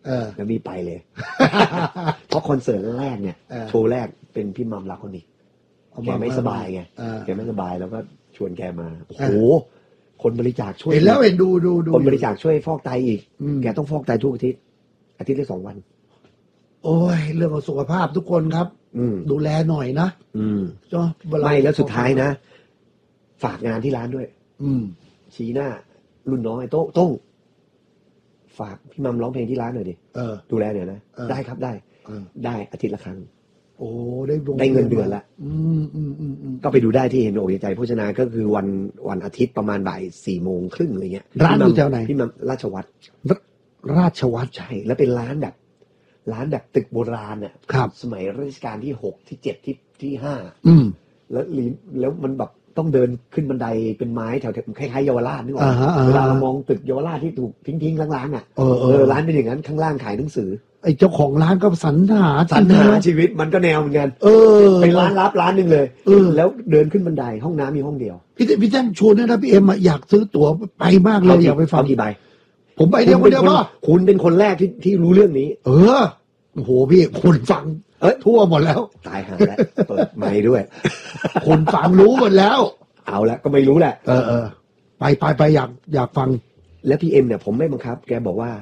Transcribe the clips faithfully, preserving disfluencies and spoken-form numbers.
แล้วมีไปเลยเพราะคอนเสิร์ตแรกเนี่ยโชว์แรกเป็นพี่มัมลาโคนิกแกไม่สบายไงแกไม่สบายแล้วก็ชวนแกมาโอ้โหคนบริจาคช่วยเห็นแล้วเห็นดูดูดูคนบริจาคช่วยฟอกไตอีกแกต้องฟอกไตทุกอาทิตย์อาทิตย์ละสองวันโอ้ยเรื่องของสุขภาพทุกคนครับดูแลหน่อยนะจ้ะไม่แล้วสุดท้ายนะฝากงานที่ร้านด้วยชี้หน้ารุ่นน้องไอ้โต้งโต้งฝากพี่มัมร้องเพลงที่ร้านหน่อยดิดูแลหน่อยนะได้ครับได้ได้อาทิตย์ละครั้งโอ้ได้ได้เงินเดือนละก็ไปดูได้ที่เห็นอกเห็นใจโภชนาก็คือวันวันอาทิตย์ประมาณบ่ายสี่โมงครึ่งอะไรเงี้ยร้านอยู่แถวไหนพี่มัมราชวัฒน์ราชวัฒน์ใช่แล้วเป็นร้านแบบร้านแบบตึกโบราณอ่ะสมัยรัชกาลที่หกที่เจ็ดที่ที่ห้าแล้วแล้วมันแบบต้องเดินขึ้นบันไดเป็นไม้แถวๆคล้ายๆเยาวราชนึกออกเวลาเรามองตึกเยาวราชที่ถูกทิ้งๆล้างๆอ่ะเออร้านเป็นอย่างนั้นข้างล่างขายหนังสือไอ้เจ้าของร้านก็สรรหาสรรหาชีวิตมันก็แนวเหมือนกันเออเป็นร้านลับร้านนึงเลยแล้วเดินขึ้นบันไดห้องน้ำมีห้องเดียวพี่พี่แจ้งชวนนะพี่เอ็มอยากซื้อตั๋วไปมากเลยอยากไปฟังกี่ใบผมไปเดียวคนเดียวป่ะคุณเป็นคนแรกที่ที่รู้เรื่องนี้เออโอ้โหพี่คนฟังเอ้ยทั่วหมดแล้วตายหาแล้วเปิดไมค์ด้วยคนฟังรู้หมดแล้วเอาละก็ไม่รู้แหละเออเออไปไปไปอยากอยากฟังแล้วพี่เอ็มเนี่ยผมไม่บังคับแกบอกว่า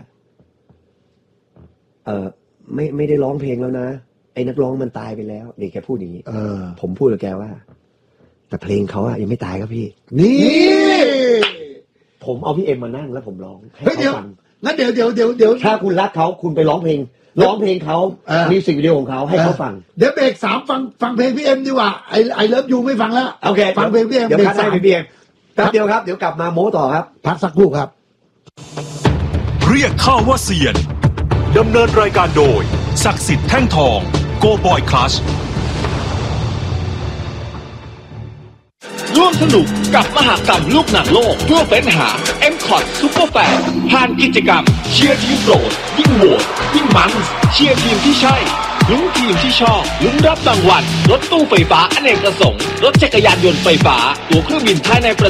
เออไม่ไม่ได้ร้องเพลงแล้วนะไอ้นักร้องมันตายไปแล้วนี่แกพูดอย่างนี้เออผมพูดกับแกว่าแต่เพลงเขาอะยังไม่ตายครับพี่นี่ผมเอาพี่เอ็มมานั่งแล้วผมร้องให้เขาฟังงั้นเดี๋ยวเดี๋ยวเดี๋ยวเดี๋ยวถ้าคุณรักเขาคุณไปร้องเพลงร้องเพลงเขามิวสิกวิดีโอของเขาให้เขาฟังเดี๋ยวเบรกสามฟังฟังเพลงพี่เอ็มดีกว่าไอไอเลิฟยูไม่ฟังแล้วโอเคฟังเพลงพี่เอ็มเดี๋ยวคัดให้พี่เอ็มแป๊บเดียวครับเดี๋ยวกลับมาโม้ต่อครับพักสักครู่ครับเรียกข้าว่าเซียนดำเนินรายการโดยศักดิ์สิทธิ์แท่งทองโกบอยคลัชร่วมสนุกกับมหกรรมลูกหนังโลกเพื่อเฟ้นหา เอ็ม คอท Super Fan ผ่านกิจกรรมเชียร์ทีมโปรดยิ่งโหวตยิ่งมันเชียร์ทีมที่ใช่ลุ้นทีมที่ชอบลุ้นรับรางวัลรถตู้ไฟฟ้าอเนกประสงค์รถจักรยานยนต์ไฟฟ้าตั๋วเครื่องบินภายในประ